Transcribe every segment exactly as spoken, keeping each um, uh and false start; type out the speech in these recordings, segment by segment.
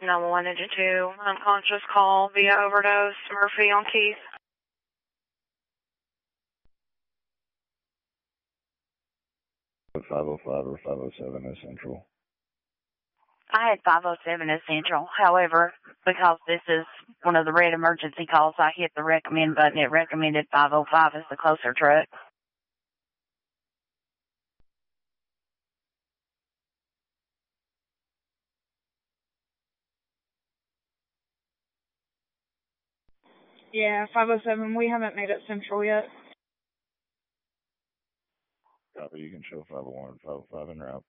nine one one Engine two, unconscious call via overdose, Murphy on Keith. five oh five or five oh seven is Central. I had five oh seven as Central. However, because this is one of the red emergency calls, I hit the recommend button. It recommended five oh five as the closer truck. Yeah, five oh seven. We haven't made it Central yet. Copy. You can show five oh one, five oh five en route.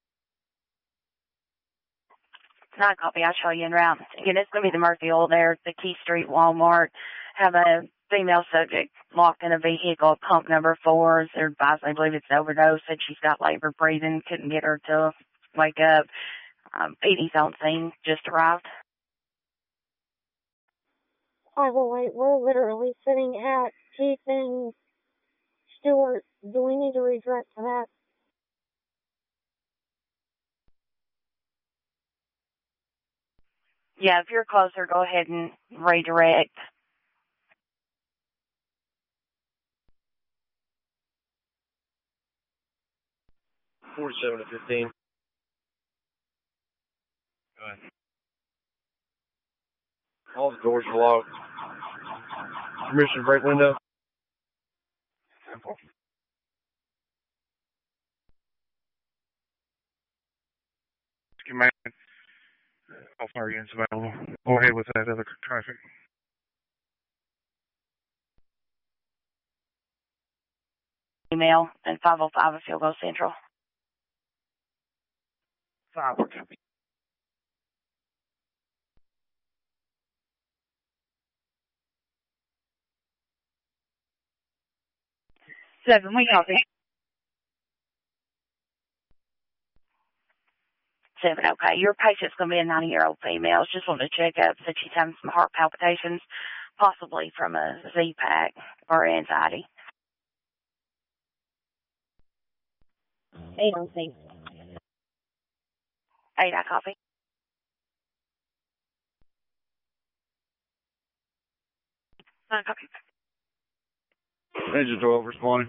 Not copy. I'll show you en route. Again, it's going to be the Murphy Oil there at the Key Street Walmart. Have a female subject locked in a vehicle, pump number four. They're advised, I believe it's an overdose. Said she's got labor breathing. Couldn't get her to wake up. Um, P D's on scene. Just arrived. five oh eight, we're literally sitting at Keith and Stewart. Do we need to redirect to that? Yeah, if you're closer, go ahead and redirect. forty-seven to fifteen. Go ahead. All the doors are locked. Permission to break window. Command. All fire units available. Go ahead with that other traffic. Email and five oh five if you'll go Central. Five, copy. Seven, we copy. Seven, okay. Your patient's going to be a ninety-year-old female. Just wanted to check up since she's having some heart palpitations, possibly from a Z-Pack or anxiety. Eight on scene. Eight, I copy. Nine copy. Engine twelve responding.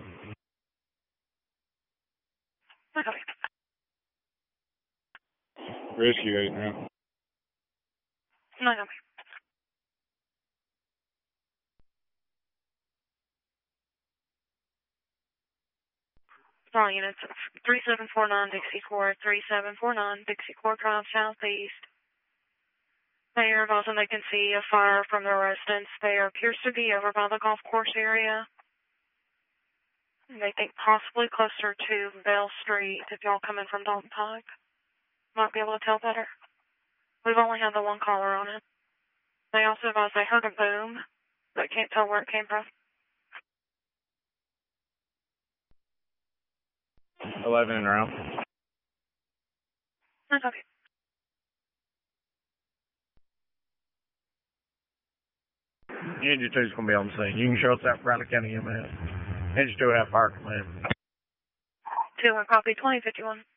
Nine copy. Rescue eight now. Nine copy. All units, three seven four nine Dixie Court, three seven four nine Dixie Court Drive Southeast. They are advising they can see a fire from their residence. There appears to be over by the golf course area. They think possibly closer to Bell Street if y'all come in from Dalton Pike. Might be able to tell better. We've only had the one caller on it. They also advise they heard a boom, but can't tell where it came from. eleven en route. Okay. Engine two's going to be on the scene. You can show us that for Riley County M S. Engine two have fire command. Two, one copy, twenty fifty-one.